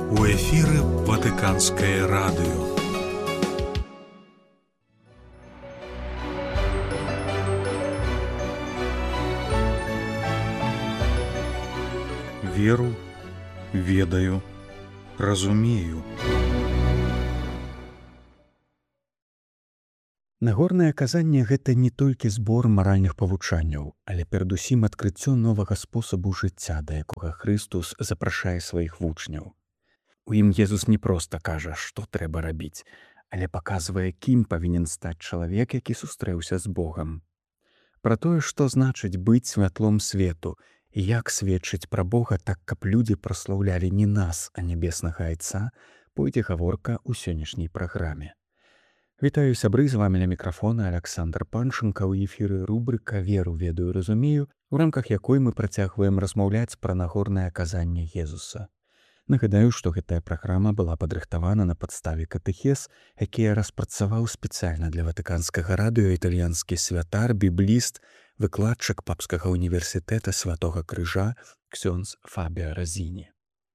У эфіры Ватыканскае радыё. Веру, ведаю, разумею. Нагорнае казанне — гэта не толькі збор маральных павучанняў, але перадусім адкрыццё новага спосабу жыцця, да якога Хрыстус запрашае сваіх вучняў. У ім Езус не проста кажа, што трэба рабіць, але паказвае, кім павінен стаць чалавек, які сустрэўся з Богам. Пра тое, што значыць быць святлом свету, і як сведчыць пра Бога так, каб людзі праслаўлялі не нас, а нябеснага Айца, пойдзе гаворка ў сённяшняй праграме. Вітаю, сябры, з вамі ля мікрафона Аляксандр Панчынка, ў эфіры рубрыка «Веру, ведаю, разумею», у рамках якой мы працягваем размаўляць пра нагорнае казанне Езуса. Нагадаю, што гэтая праграма была падрыхтавана на падставе катэхез, які я распрацаваў спецыяльна для Ватыканскага радыё італьянскі святар, бібліст, выкладчык папскага універсітэта Святога Крыжа ксёндз Фабіа Разіні.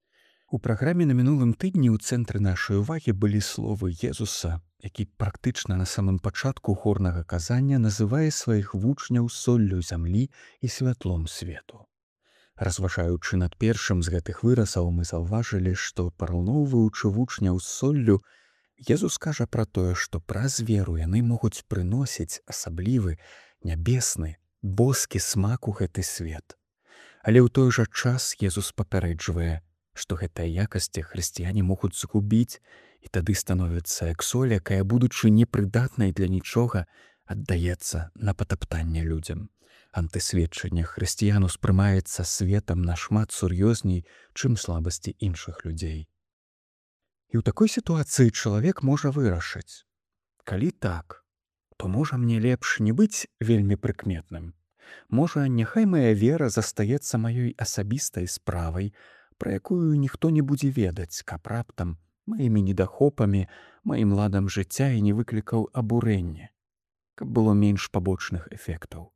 У праграме на мінулым тыдні ў цэнтры нашай увагі былі словы Езуса, які практычна на самым пачатку горнага казання называе сваіх вучняў соллю зямлі і святлом свету. Разважаючы над першым з гэтых выразаў, мы заўважылі, што, параўноўваючы вучняў з соллю, Езус кажа пра тое, што праз веру яны могуць прыносіць асаблівы, нябесны, боскі смак у гэты свет. Але ў той жа час Езус папярэджвае, што гэтыя якасці хрысціяне могуць згубіць, і тады становіцца як соль, якая, будучы непрыдатнай для нічога, аддаецца на патаптанне людзям. Антысведчанне хрысціян успрымаецца светам нашмат сур'ёзней, чым слабасці іншых людзей. І ў такой сітуацыі чалавек можа вырашыць: калі так, то можа мне лепш не быць вельмі прыкметным. Можа, няхай мая вера застаецца маёй асабістай справай, пра якую ніхто не будзе ведаць, каб раптам маімі недахопамі, маім ладам жыцця і не выклікаў абурэнне, каб было менш пабочных эфектаў.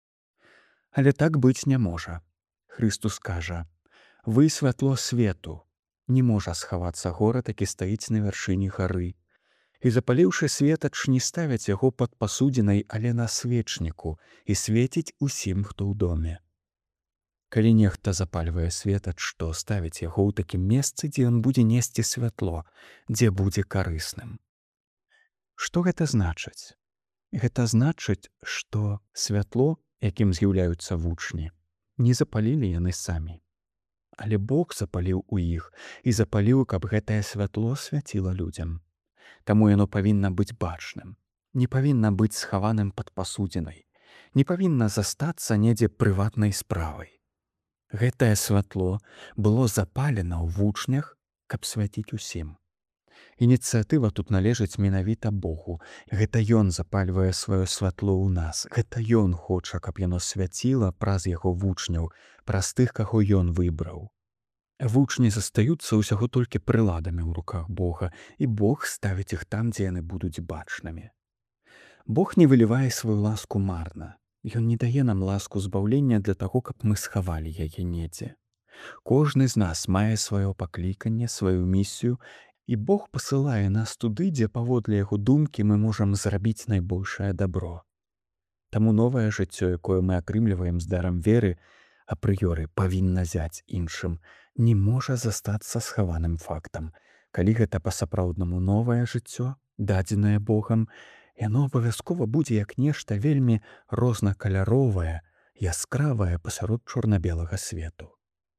Але так быць не можа. Хрыстус кажа: «Вы святло свету. Не можа схавацца горад, які стаіць на вяршыні гары. І запаліўшы светач, не ставяць яго пад пасудзінай, але на свечніку, і свеціць усім, хто ў доме. Калі нехта запальвае светач, то ставіць яго ў такім месцы, дзе ён будзе несці святло, дзе будзе карысным». Што гэта значыць? Гэта значыць, што святло, якім з'яўляюцца вучні, не запалілі яны самі. Але Бог запаліў у іх і запаліў, каб гэтае святло свяціла людзям. Таму яно павінна быць бачным, не павінна быць схаваным пад пасудзінай, не павінна застацца недзе прыватнай справай. Гэтае святло было запалена ў вучнях, каб свяціць усім. Ініцыятыва тут належыць менавіта Богу. Гэта Ён запальвае сваё святло ў нас. Гэта Ён хоча, каб яно свяціла праз яго вучняў, праз тых, каго Ён выбраў. Вучні застаюцца ўсяго толькі прыладамі ў руках Бога, і Бог ставіць іх там, дзе яны будуць бачнымі. Бог не вылівае сваю ласку марна. Ён не дае нам ласку збаўлення для таго, каб мы схавалі яе недзе. Кожны з нас мае сваё пакліканне, сваю місію, і Бог пасылае нас туды, дзе паводле яго думкі мы можам зрабіць найбольшае дабро. Таму новае жыццё, якое мы атрымліваем з дарам веры, апрыёры павінна зяць іншым, не можа застацца схаваным фактам. Калі гэта па-сапраўднаму новае жыццё, дадзенае Богам, яно абавязкова будзе як нешта вельмі рознакаляровае, яскравае пасярод чорна-белага свету.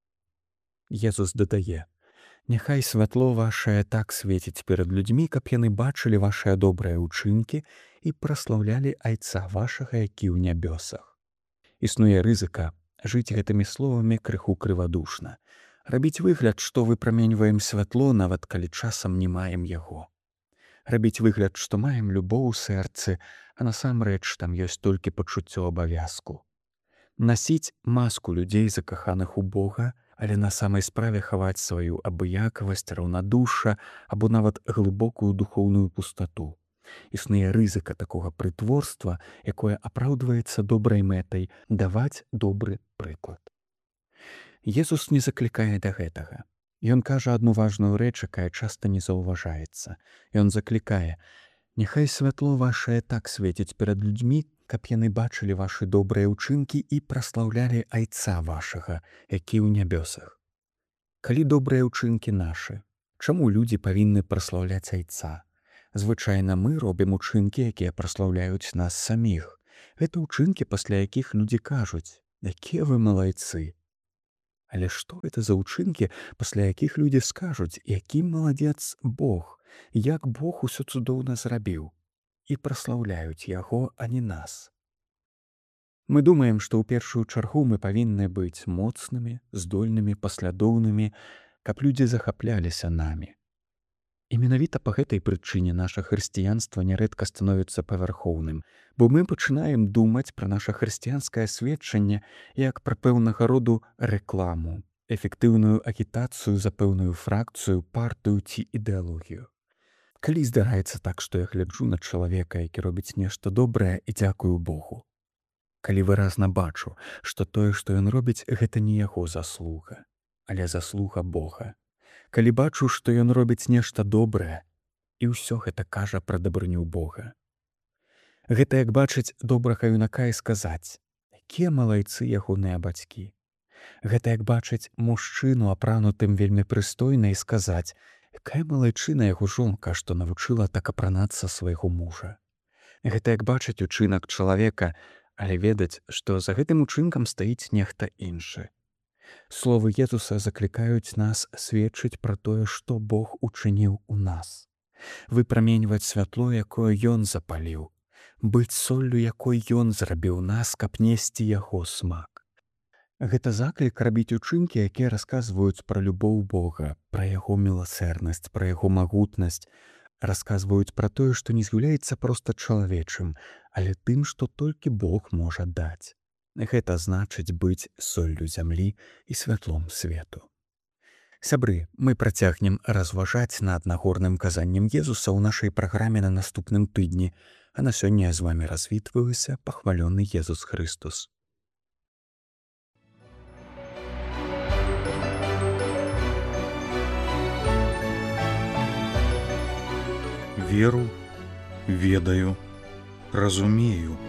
Езус дадае: «Няхай святло вашае так свеціць перад людзьмі, каб яны бачылі вашыя добрыя ўчынкі і праслаўлялі Айца вашага, які ў нябёсах». Існуе рызыка жыць гэтымі словамі крыху крывадушна, рабіць выгляд, што выпраменьваем святло, нават калі часам не маем яго. Рабіць выгляд, што маем любоў у сэрцы, а насамрэч там ёсць толькі пачуццё абавязку. Насіць маску людзей, закаханых у Бога, але на самай справе хаваць сваю абыякавасць, раўнадушша або нават глыбокую духоўную пустату. Існуе рызыка такога прытворства, якое апраўдваецца добрай мэтай даваць добры прыклад. Езус не заклікае да гэтага. Ён кажа адну важную рэч, якая часта не заўважаецца. Ён заклікае: «Няхай святло вашае так свеціць перад людзьмі, каб яны бачылі вашы добрыя ўчынкі і праслаўлялі Айца вашага, які ў нябёсах». Калі добрыя ўчынкі нашы, чаму людзі павінны праслаўляць Айца? Звычайна мы робім учынкі, якія праслаўляюць нас саміх. Гэта ўчынкі, пасля якіх людзі кажуць: «Якія вы малайцы». Але што гэта за ўчынкі, пасля якіх людзі скажуць: «Які маладзец Бог, як Бог усё цудоўна зрабіў», і праслаўляюць яго, а не нас. Мы думаем, што ў першую чаргу мы павінны быць моцнымі, здольнымі, паслядоўнымі, каб людзі захапляліся намі. І менавіта па гэтай прычыне наша хрысціянства нярэдка становіцца павярхоўным, бо мы пачынаем думаць пра наша хрысціянскае сведчанне як пра пэўнага роду рэкламу, эфектыўную агітацыю за пэўную фракцыю, партыю ці ідэалогію. Калі здараецца так, што я гляджу на чалавека, які робіць нешта добрае, і дзякую Богу. Калі выразна бачу, што тое, што ён робіць, гэта не яго заслуга, але заслуга Бога. Калі бачу, што ён робіць нешта добрае, і ўсё гэта кажа пра дабрыню Бога. Гэта як бачыць добрага юнака і сказаць: «Якія малайцы ягоныя бацькі». Гэта як бачыць мужчыну, апранутым вельмі прыстойна, і сказаць: «Якая малайчына яго жонка, што навучыла так апранацца свайго мужа». Гэта як бачыць учынак чалавека, але ведаць, што за гэтым учынкам стаіць нехта іншы. Словы Езуса заклікаюць нас сведчыць пра тое, што Бог учыніў у нас. Выпраменьваць святло, якое Ён запаліў. Быць соллю, якой Ён зрабіў нас, каб несці яго смак. Гэта заклік рабіць учынкі, якія расказваюць пра любоў Бога, пра яго міласэрнасць, пра яго магутнасць, расказваюць пра тое, што не з'яўляецца проста чалавечым, але тым, што толькі Бог можа даць. Гэта значыць быць соллю зямлі і святлом свету. Сябры, мы працягнем разважаць над нагорным казаннем Езуса ў нашай праграме на наступным тыдні, а на сёння я з вамі развітваюся, пахвалёны Езус Хрыстус. Веру, ведаю, разумею.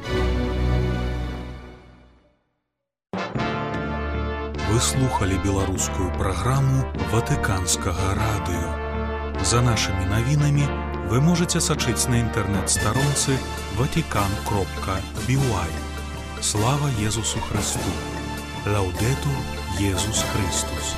Вы слухали беларускую праграму Ватыканскага радыё. За нашымі навінамі вы можаце сачыць на інтэрнэт-старонцы vatican.by. Слава Езусу Христу! Лаўдэтур Езус Христус!